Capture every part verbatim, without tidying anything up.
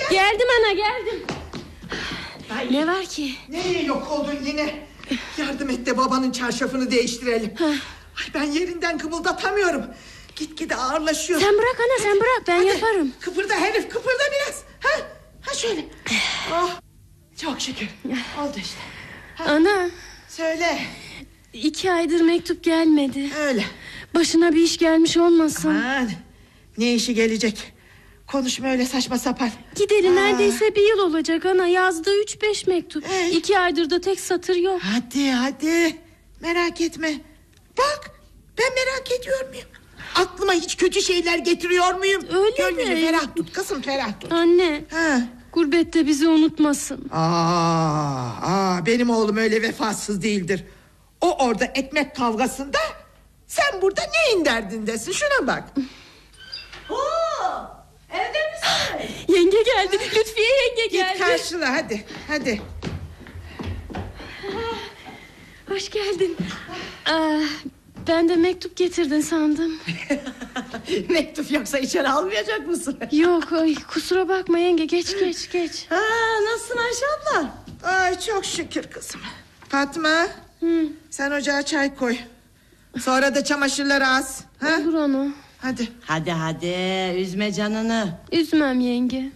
Geldim ana, geldim. Ay, ne var ki? Neye yok oldun yine? Yardım et de babanın çarşafını değiştirelim. Ay, ben yerinden kımıldatamıyorum. Gitgide ağırlaşıyor. Sen bırak ana, sen bırak, ben Hadi, yaparım. Kıpırda herif, kıpırda biraz. Ha, ha şöyle. Oh, çok şükür. Oldu işte. Ha. Ana. Söyle. İki aydır mektup gelmedi. Öyle. Başına bir iş gelmiş olmasın? Aman, ne işi gelecek? Konuşma öyle saçma sapan. Gideli Aa. neredeyse bir yıl olacak ana. Yazdığı üç beş mektup. Ee? İki aydır da tek satır yok. Hadi hadi, merak etme. Bak, ben merak ediyor muyum? Aklıma hiç kötü şeyler getiriyor muyum? Öyle Gönlünü de. ferah tut kızım, ferah tut. Anne, Ha. gurbette bizi unutmasın. Aa, aa, benim oğlum öyle vefasız değildir. O orada ekmek kavgasında, sen burada neyin derdindesin? Şuna bak. Oo, evde misin? Yenge geldi, Lütfiye yenge geldi. Git karşıla hadi, hadi. Hoş geldin. Aa, ben de mektup getirdin sandım. Mektup yoksa içeri almayacak mısın? Yok, ay, kusura bakma yenge, geç geç geç. Ha, nasılsın Ayşe abla? Ay çok şükür kızım. Fatma, Hı. sen ocağa çay koy. Sonra da çamaşırları az. Ha? Olur ana. Hadi. Hadi hadi, üzme canını. Üzmem yenge.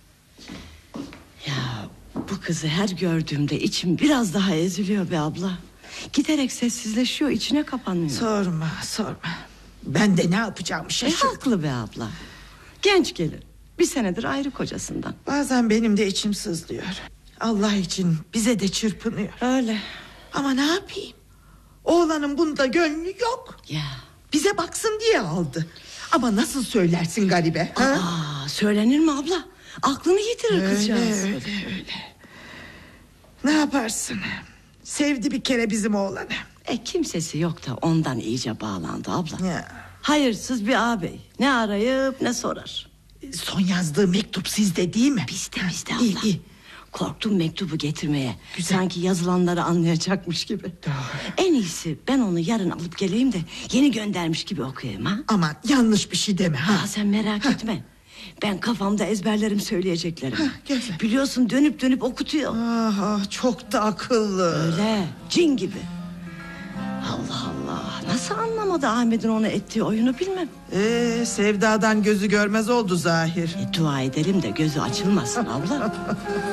Ya bu kızı her gördüğümde içim biraz daha eziliyor be abla. Giderek sessizleşiyor, içine kapanıyor. Sorma sorma. Ben de ne yapacağımı E, şaşırdım. haklı be abla. Genç gelir, bir senedir ayrı kocasından. Bazen benim de içim sızlıyor. Allah için bize de çırpınıyor. Öyle. Ama ne yapayım? Oğlanın bunda gönlü yok. Ya. Bize baksın diye aldı. Ama nasıl söylersin garibe? Ha? Aa, söylenir mi abla? Aklını yitirir Öyle kızcağız. öyle öyle. Ne yaparsın? Sevdi bir kere bizim oğlanı. E kimsesi yok da ondan iyice bağlandı abla. Ya. Hayırsız bir ağabey. Ne arayıp ne sorar. Son yazdığı mektup sizde değil mi? Bizde bizde abla. İyi iyi. Korktum mektubu getirmeye. Güzel. Sanki yazılanları anlayacakmış gibi. Doğru. En iyisi ben onu yarın alıp geleyim de yeni göndermiş gibi okuyayım ha. Aman yanlış bir şey deme ha. Aa, sen merak etme. Ben kafamda ezberlerim söyleyeceklerim. Hah, güzel. Biliyorsun dönüp dönüp okutuyor. Ah, ah, çok da akıllı. Öyle cin gibi. Allah Allah, nasıl anlamadı Ahmet'in ona ettiği oyunu bilmem. Ee, sevdadan gözü görmez oldu zahir. E, dua edelim de gözü açılmasın abla.